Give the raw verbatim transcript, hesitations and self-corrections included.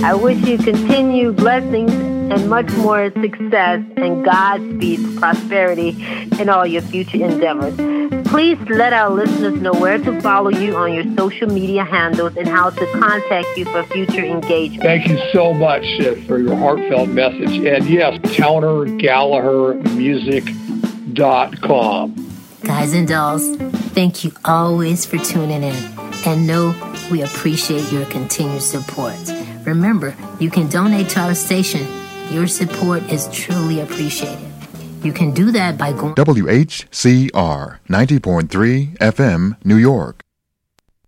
I wish you continued blessings and much more success and Godspeed, prosperity in all your future endeavors. Please let our listeners know where to follow you on your social media handles and how to contact you for future engagement. Thank you so much uh, for your heartfelt message. And yes, Towner Gallagher Music dot com. Guys and dolls, thank you always for tuning in. And know we appreciate your continued support. Remember, you can donate to our station. Your support is truly appreciated. You can do that by going W H C R ninety point three F M, New York.